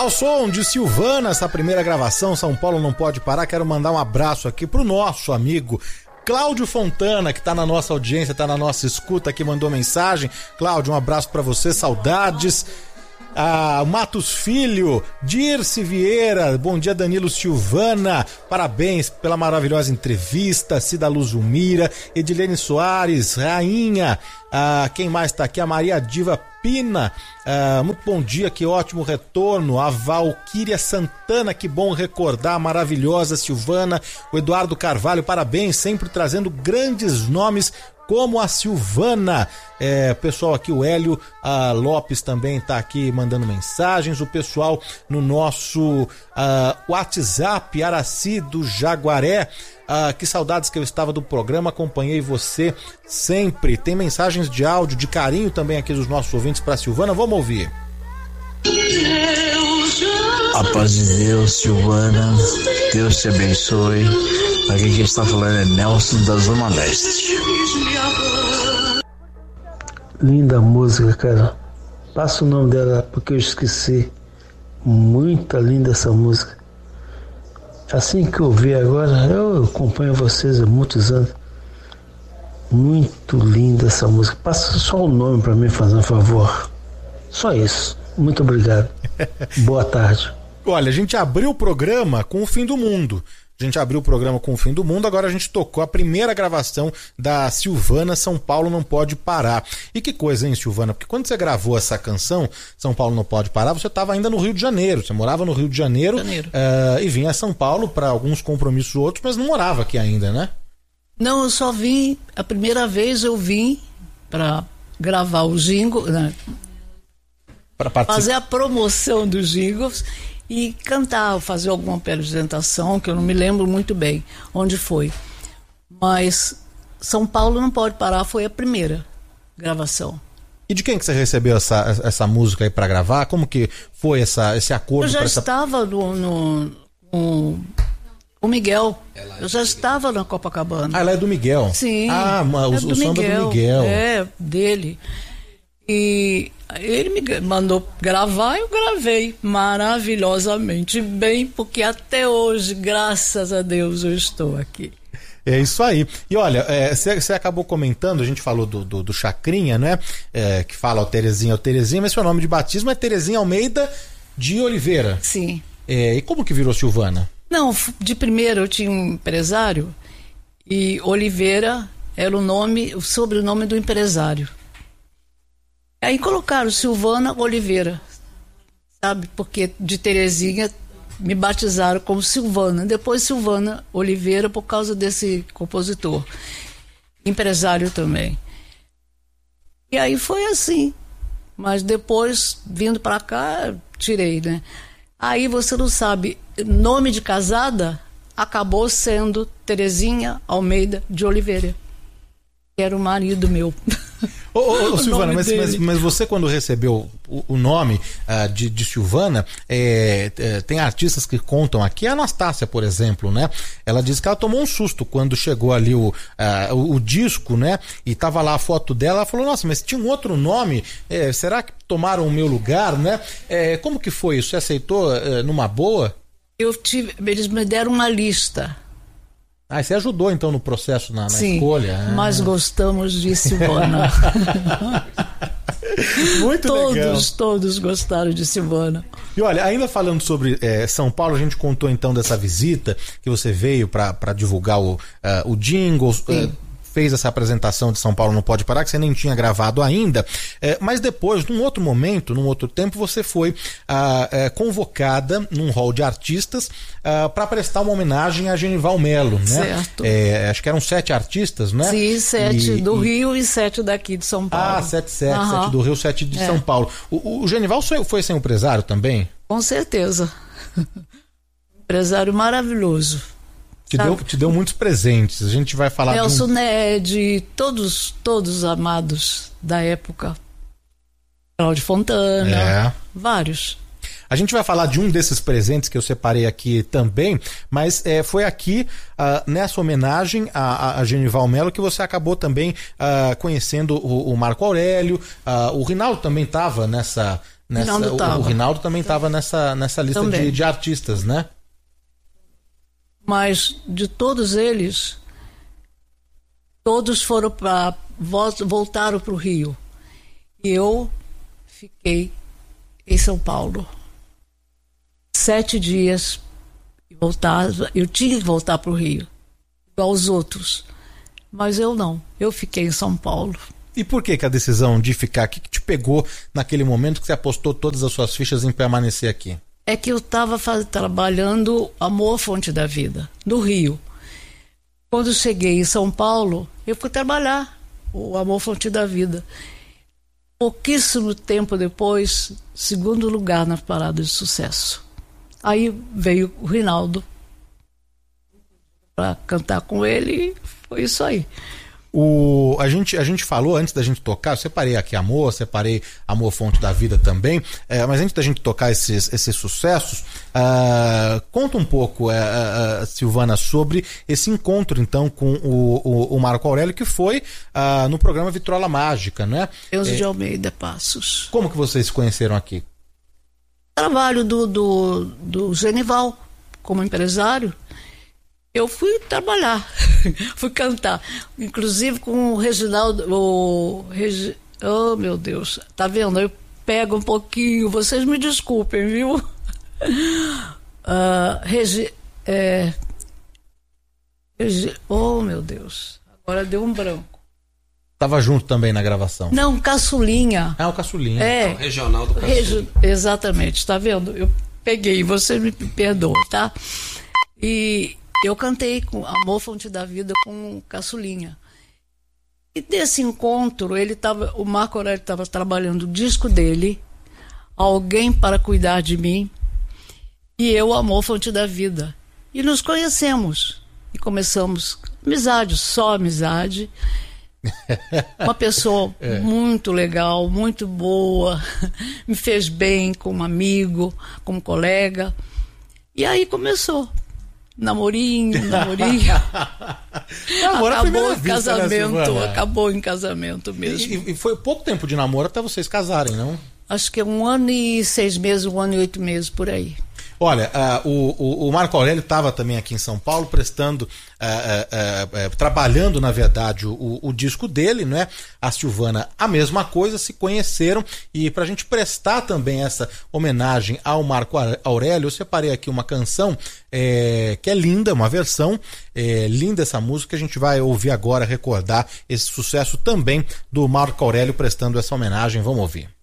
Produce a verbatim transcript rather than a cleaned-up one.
ao som de Silvana, essa primeira gravação, São Paulo Não Pode Parar. Quero mandar um abraço aqui pro nosso amigo Cláudio Fontana, que tá na nossa audiência, tá na nossa escuta, que mandou mensagem. Cláudio, um abraço pra você, saudades. Ah, Matos Filho, Dirce Vieira, bom dia Danilo Silvana, parabéns pela maravilhosa entrevista. Cida Luzumira, Edilene Soares, Rainha, ah, quem mais tá aqui? A Maria Diva Pina, ah, muito bom dia, que ótimo retorno. A Valquíria Santana, que bom recordar, a maravilhosa Silvana. O Eduardo Carvalho, parabéns, sempre trazendo grandes nomes como a Silvana. É, pessoal aqui, o Hélio a Lopes também tá aqui mandando mensagens. O pessoal no nosso uh, WhatsApp, Araci do Jaguaré, uh, que saudades que eu estava do programa, acompanhei você sempre. Tem mensagens de áudio, de carinho também aqui dos nossos ouvintes para Silvana, vamos ouvir. A paz de Deus, Silvana, Deus te abençoe. Aqui quem está falando é Nelson da Zona Leste. Linda música, cara. Passa o nome dela porque eu esqueci. Muito linda essa música. Assim que eu vi agora, eu acompanho vocês há muitos anos. Muito linda essa música. Passa só o nome para mim, fazer um favor. Só isso. Muito obrigado. Boa tarde. Olha, a gente abriu o programa com o Fim do Mundo. A gente abriu o programa com o Fim do Mundo, agora a gente tocou a primeira gravação da Silvana, São Paulo Não Pode Parar. E que coisa, hein, Silvana? Porque quando você gravou essa canção, São Paulo Não Pode Parar, você estava ainda no Rio de Janeiro. Você morava no Rio de Janeiro, Janeiro. Uh, e vinha a São Paulo para alguns compromissos outros, mas não morava aqui ainda, né? Não, eu só vim, a primeira vez eu vim para gravar o jingle, né? Para fazer a promoção dos jingles e cantar, fazer alguma apresentação, que eu não me lembro muito bem onde foi. Mas São Paulo Não Pode Parar foi a primeira gravação. E de quem que você recebeu essa, essa música aí para gravar? Como que foi essa, esse acordo? Eu já essa... estava no, no, no o Miguel. Eu já estava na Copacabana. Ah, ela é do Miguel? Sim. Ah, o, é do o samba Miguel, do Miguel. É, dele. E ele me mandou gravar e eu gravei maravilhosamente bem, porque até hoje, graças a Deus, eu estou aqui. É isso aí. E olha, você é, acabou comentando, a gente falou do, do, do Chacrinha, né? É, que fala o Terezinha, o Terezinha, mas seu nome de batismo é Terezinha Almeida de Oliveira. Sim. É, e como que virou Silvana? Não, de primeiro eu tinha um empresário e Oliveira era o nome, o sobrenome do empresário. Aí colocaram Silvana Oliveira, sabe? Porque de Terezinha me batizaram como Silvana. Depois Silvana Oliveira por causa desse compositor. Empresário também. E aí foi assim. Mas depois, vindo pra cá, tirei, né? Aí você não sabe, nome de casada acabou sendo Terezinha Almeida de Oliveira. Que era o marido meu. Ô, ô, ô Silvana, mas, mas, mas você quando recebeu o, o nome uh, de, de Silvana, é, é, tem artistas que contam aqui, a Anastácia, por exemplo, né? Ela diz que ela tomou um susto quando chegou ali o, uh, o, o disco, né? E tava lá a foto dela, ela falou, nossa, mas tinha um outro nome, é, será que tomaram o meu lugar, né? É, como que foi isso? Você aceitou é, numa boa? Eu tive, eles me deram uma lista. Ah, você ajudou então no processo, na, na Sim, escolha? Ah. Mas gostamos de Silvana. Muito todos, legal. Todos, todos gostaram de Silvana. E olha, ainda falando sobre é, São Paulo, a gente contou então dessa visita que você veio para divulgar o, uh, o jingle. Uh, fez essa apresentação de São Paulo Não Pode Parar, que você nem tinha gravado ainda, é, mas depois, num outro momento, num outro tempo, você foi ah, é, convocada num hall de artistas ah, para prestar uma homenagem a Genival Melo, né? Certo. É, acho que eram sete artistas, né? Sim, sete e, do e... Rio e sete daqui de São Paulo. Ah, sete, sete, uhum. sete do Rio, sete de é. São Paulo. O, o Genival foi seu empresário também? Com certeza. Empresário maravilhoso. Te deu, te deu muitos presentes. A gente vai falar Nelson de um... Ned, todos, todos amados da época. Cláudio Fontana, é. vários. A gente vai falar de um desses presentes que eu separei aqui também, mas é, foi aqui, uh, nessa homenagem a, a Genival Melo, que você acabou também uh, conhecendo o, o Marco Aurélio. Uh, o Rinaldo também estava nessa... nessa, Rinaldo o, tava. o Rinaldo também estava nessa, nessa lista de, de artistas, né? Mas de todos eles, todos foram para voltaram para o Rio. E eu fiquei em São Paulo. Sete dias e voltava. Eu tinha que voltar para o Rio, igual os outros. Mas eu não. Eu fiquei em São Paulo. E por que, que a decisão de ficar aqui, que te pegou naquele momento que você apostou todas as suas fichas em permanecer aqui? É que eu estava trabalhando Amor Fonte da Vida, no Rio. Quando eu cheguei em São Paulo, eu fui trabalhar o Amor Fonte da Vida. Pouquíssimo tempo depois, segundo lugar na parada de sucesso. Aí veio o Rinaldo para cantar com ele, e foi isso aí. O, a, gente, a gente falou antes da gente tocar, eu separei aqui Amor, separei Amor Fonte da Vida também, é, mas antes da gente tocar esses, esses sucessos, uh, conta um pouco, uh, uh, Silvana, sobre esse encontro então com o, o, o Marco Aurélio, que foi uh, no programa Vitrola Mágica, né? Euso é, de Almeida Passos. Como que vocês se conheceram aqui? Trabalho do, do, do Genival como empresário. Eu fui trabalhar, fui cantar, inclusive com o Reginaldo, o Regi... oh meu Deus, tá vendo? Eu pego um pouquinho, vocês me desculpem, viu? Uh, Regi... É... Regi... Oh meu Deus, agora deu um branco. Tava junto também na gravação? Não, Caçulinha. Ah, o Caçulinha. É, o regional do Caçulinha. Regi... Exatamente, tá vendo? Eu peguei, você me perdoa, tá? E eu cantei com Amor Fonte da Vida com o Caçulinha. E desse encontro, ele tava, o Marco Aurélio estava trabalhando o disco dele, Alguém para Cuidar de Mim, e eu, Amor Fonte da Vida. E nos conhecemos. E começamos amizade, só amizade. Uma pessoa é. muito legal, muito boa, me fez bem como amigo, como colega. E aí começou. Namorinho, namorinho. Namoro acabou em vista, casamento, né, acabou em casamento mesmo. E, e foi pouco tempo de namoro até vocês casarem, não? Acho que é um ano e seis meses, um ano e oito meses, por aí. Olha, uh, o, o Marco Aurélio estava também aqui em São Paulo prestando, uh, uh, uh, trabalhando na verdade o, o disco dele, né? A Silvana a mesma coisa, se conheceram, e para a gente prestar também essa homenagem ao Marco Aurélio, eu separei aqui uma canção é, que é linda, uma versão é, linda essa música, a gente vai ouvir agora, recordar esse sucesso também do Marco Aurélio prestando essa homenagem, vamos ouvir.